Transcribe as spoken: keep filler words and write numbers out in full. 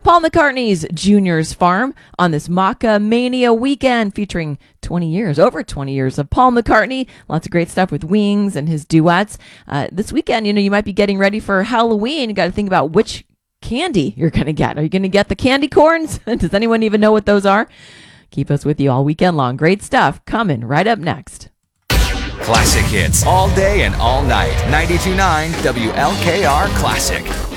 Paul McCartney's Junior's Farm on this Maca Mania weekend featuring twenty years, over twenty years of Paul McCartney. Lots of great stuff with Wings and his duets. Uh, this weekend, you know, you might be getting ready for Halloween. You got to think about which candy you're going to get. Are you going to get the candy corns? Does anyone even know what those are? Keep us with you all weekend long. Great stuff coming right up next. Classic hits all day and all night. ninety-two point nine W L K R Classic.